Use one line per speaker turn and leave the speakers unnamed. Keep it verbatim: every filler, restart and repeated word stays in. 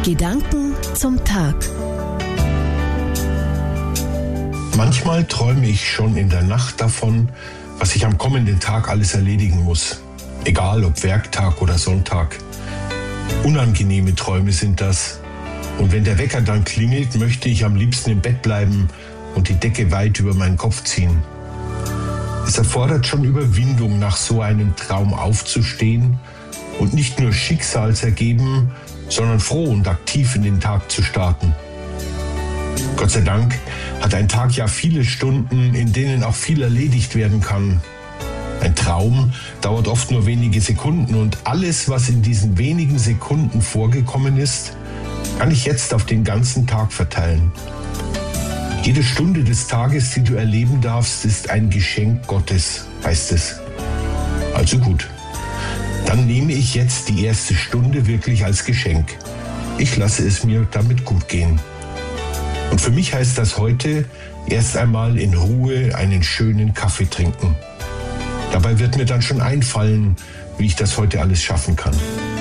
Gedanken zum Tag.
Manchmal träume ich schon in der Nacht davon, was ich am kommenden Tag alles erledigen muss. Egal ob Werktag oder Sonntag. Unangenehme Träume sind das. Und wenn der Wecker dann klingelt, möchte ich am liebsten im Bett bleiben und die Decke weit über meinen Kopf ziehen. Es erfordert schon Überwindung, nach so einem Traum aufzustehen und nicht nur schicksalsergeben, sondern froh und aktiv in den Tag zu starten. Gott sei Dank hat ein Tag ja viele Stunden, in denen auch viel erledigt werden kann. Ein Traum dauert oft nur wenige Sekunden und alles, was in diesen wenigen Sekunden vorgekommen ist, kann ich jetzt auf den ganzen Tag verteilen. Jede Stunde des Tages, die du erleben darfst, ist ein Geschenk Gottes, heißt es. Also gut, dann nehme ich jetzt die erste Stunde wirklich als Geschenk. Ich lasse es mir damit gut gehen. Und für mich heißt das heute erst einmal in Ruhe einen schönen Kaffee trinken. Dabei wird mir dann schon einfallen, wie ich das heute alles schaffen kann.